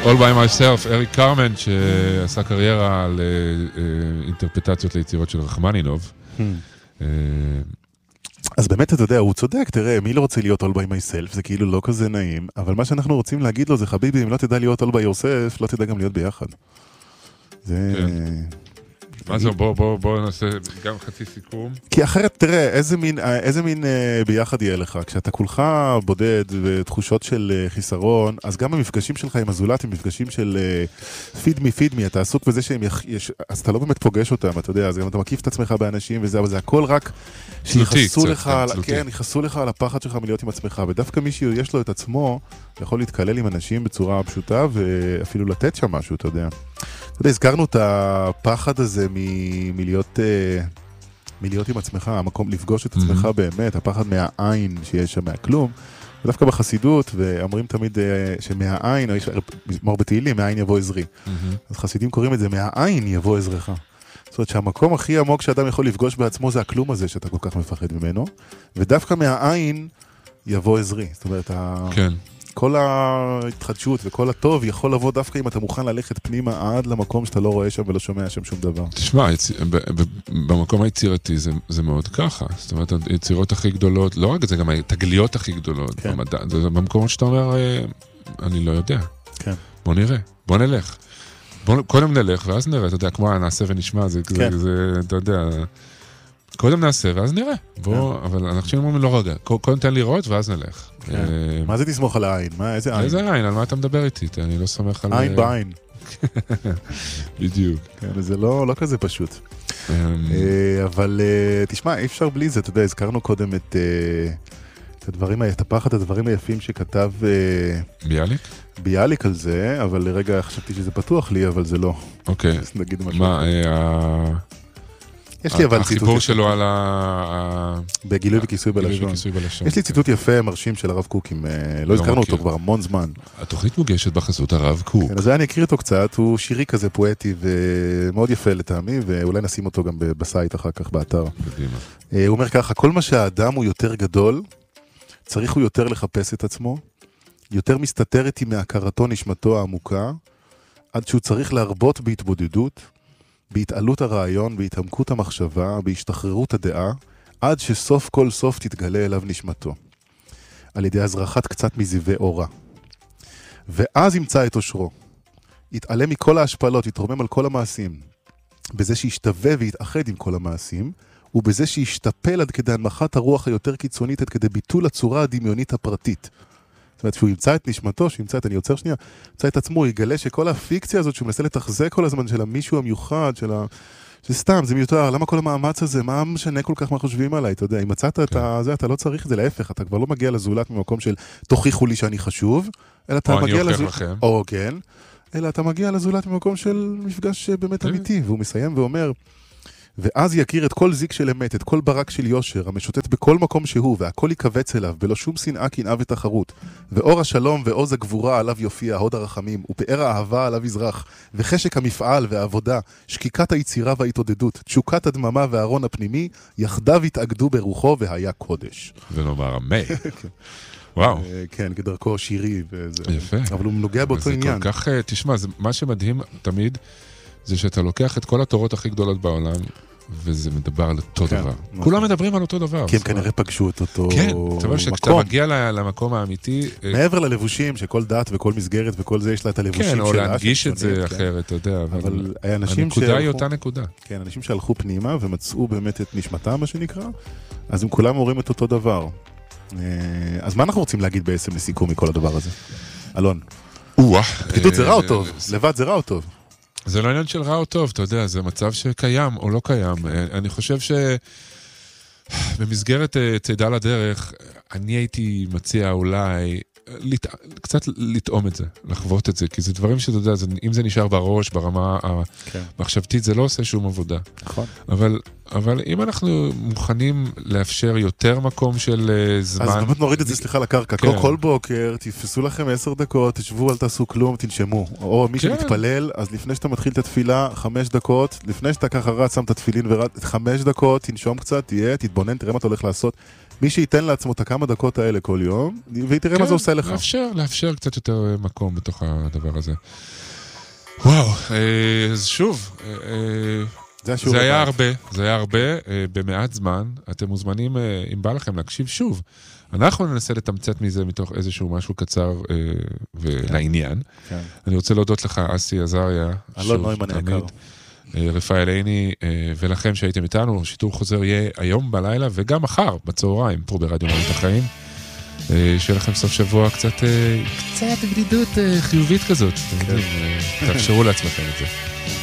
All by myself, אריק קרמן, שעשה קריירה על אינטרפטציות ליצירות של רחמנינוב. אז באמת אתה יודע, הוא צודק, תראה, מי לא רוצה להיות all by myself, זה כאילו לא כזה נעים, אבל מה שאנחנו רוצים להגיד לו זה, חביבי, אם לא תדע להיות all by yourself, לא תדע גם להיות ביחד. זה... מה זה, בוא נעשה גם חצי סיכום. כי אחרת, תראה, איזה מין ביחד יהיה לך. כשאתה כולך בודד ותחושות של חיסרון, אז גם המפגשים שלך עם הזולת, הם מפגשים של פיד מי, אתה עסוק בזה שהם אז אתה לא באמת פוגש אותם, אתה יודע, אז גם אתה מקיף את עצמך באנשים וזה, אבל זה הכל רק שיחסו לך, כן, יחסו לך על הפחד שלך מלהיות עם עצמך, ודווקא מישהו יש לו את עצמו, יכול להתקלל עם אנשים בצורה פשוטה, ואפילו לתת שם משהו, אתה יודע. אתה יודע, הזכרנו את הפחד הזה מלהיות עם עצמך, המקום לפגוש את עצמך באמת, הפחד מהעין שיש שם מהכלום, ודווקא בחסידות, ואומרים תמיד שמהעין, מור בתהילים, מהעין יבוא עזרי. אז חסידים קוראים את זה, מהעין יבוא עזרך. זאת אומרת שהמקום הכי עמוק שאדם יכול לפגוש בעצמו זה הכלום הזה שאתה כל כך מפחד ממנו, ודווקא מהעין יבוא עזרי. זאת אומרת, כן. כל ההתחדשות וכל הטוב יכול לבוא דווקא אם אתה מוכן ללכת פנימה עד למקום שאתה לא רואה שם ולא שומע שם שום דבר. תשמע, במקום היצירתי זה מאוד ככה. זאת אומרת, היצירות הכי גדולות, לא רק זה, גם התגליות הכי גדולות במדע. זה במקומות שאתה אומר, אני לא יודע. כן. בוא נראה, בוא נלך. קודם נלך ואז נראה, אתה יודע, כמו נעשה ונשמע, זה, אתה יודע... קודם נעשה, ואז נראה. אבל אנחנו אומרים לא רגע. קודם תן לראות, ואז נלך. מה זה תסמוך על העין? איזה עין? איזה עין? על מה אתה מדבר איתי? אני לא סומך על... עין בעין. בדיוק. זה לא כזה פשוט. אבל תשמע, אי אפשר בלי זה. אתה יודע, הזכרנו קודם את הדברים, את הפחד, הדברים היפים שכתב... ביאליק? ביאליק על זה, אבל לרגע חשבתי שזה פתוח לי, אבל זה לא. אוקיי. נגיד משהו. מה, יש לי אבל ציטוט... החיבור שלו על בגילוי וכיסוי בלשון. יש לי ציטוט יפה, מרשים של הרב קוק, לא הזכרנו אותו כבר המון זמן. התוכנית מוגשת בחסות הרב קוק. אז אני אקריא אותו קצת, הוא שירי כזה פואטי ומאוד יפה לטעמי, ואולי נשים אותו גם בסייט אחר כך באתר. הוא אומר ככה, כל מה שהאדם הוא יותר גדול, צריך הוא יותר לחפש את עצמו, יותר מסתתר איתי מהכרתו נשמתו העמוקה, עד שהוא צריך להרבות בהתבודדות, בהתעלות הרעיון, בהתעמקות המחשבה, בהשתחררות הדעה, עד שסוף כל סוף תתגלה אליו נשמתו, על ידי הזרחת קצת מזיווי אורה. ואז ימצא את אושרו, יתעלם מכל ההשפלות, יתרומם על כל המעשים, בזה שישתווה ויתאחד עם כל המעשים, ובזה שישתפל עד כדי הנמכת הרוח היותר קיצונית, עד כדי ביטול הצורה הדמיונית הפרטית. זאת אומרת, שהוא ימצא את נשמתו, אני יוצר שנייה, ימצא את עצמו, יגלה שכל הפיקציה הזאת שהוא מנסה לתחזק כל הזמן של המישהו המיוחד, שסתם, זה מיותר, למה כל המאמץ הזה, מה משנה כל כך מה חושבים עליי, אתה יודע, אם מצאת את זה, אתה לא צריך את זה, להפך, אתה כבר לא מגיע לזולת ממקום של תוכיחו לי שאני חשוב, אלא אתה מגיע לזולת, או כן, אלא אתה מגיע לזולת ממקום של מפגש באמת אמיתי, והוא מסיים ואומר, ואז יכיר את כל זיק של אמת, את כל ברק של יושר, המשוטט בכל מקום שהוא, והכל יקבץ אליו, בלא שום שנאה, קנאה ותחרות. ואור השלום ועוז הגבורה עליו יופיע, הוד הרחמים, ופאר האהבה עליו יזרח, וחשק המפעל והעבודה, שקיקת היצירה וההתעודדות, תשוקת הדממה והארון הפנימי, יחדיו התאגדו ברוחו והיה קודש. ונאמר אמן. וואו. כן, כדרכו שירי. יפה. אבל הוא נוגע באותו עניין. זה כל כך, תשמע, מה שמדהים תמיד, זה שאתה לוקח את כל התורות הכי גדולות בעולם, וזה מדבר על אותו דבר. כולם מדברים על אותו דבר. כי הם כנראה פגשו את אותו מקום. כן, אתה אומר שכשאתה מגיע למקום האמיתי... מעבר ללבושים, שכל דת וכל מסגרת וכל זה יש לה את הלבושים שלה. כן, או להנגיש את זה אחרת, אתה יודע. אבל הנקודה היא אותה נקודה. כן, אנשים שהלכו פנימה ומצאו באמת את נשמתם, מה שנקרא, אז הם כולם אומרים את אותו דבר. אז מה אנחנו רוצים להגיד בעצם לסיכום מכל הדבר הזה? אלון. פקידות זה רע או טוב? לבד זה רע או טוב? זה לא עניין של רע או טוב, אתה יודע, זה מצב שקיים או לא קיים. אני חושב שבמסגרת צידה לדרך, אני הייתי מציע אולי קצת לטעום את זה, לחוות את זה, כי זה דברים שאתה יודע, אם זה נשאר בראש, ברמה המחשבתית, זה לא עושה שום עבודה. נכון. אבל אם אנחנו מוכנים לאפשר יותר מקום של זמן... אז באמת נוריד את זה, סליחה, לקרקע. כל בוקר, תפסו לכם 10 דקות, תשבו, אל תעשו כלום, תנשמו. או מי שמתפלל, אז לפני שאתה מתחיל את התפילה, 5 דקות, לפני שאתה ככה רץ, שם את התפילין ורץ, 5 דקות, תנשום קצת, תתבונן, תראה מה אתה הולך לעשות. מי שייתן לעצמו את הכמה דקות האלה כל יום, ותראה מה זה עושה לך. לאפשר קצת יותר מקום בתוך הדבר הזה. וואו, אז שוב, זה היה הרבה, במעט זמן, אתם מוזמנים, אם בא לכם להקשיב שוב, אנחנו ננסה לתמצת מזה מתוך איזשהו משהו קצר ולעניין. אני רוצה להודות לך, אסי עזריה, אלון נוימן היקר. רפאל עיני, ולכם שהייתם איתנו, שיטור חוזר יהיה היום בלילה, וגם מחר, בצהריים, פה ברדיו מהות החיים. שיהיה לכם סוף שבוע קצת בדידות חיובית כזאת. תאפשרו לעצמכם את זה.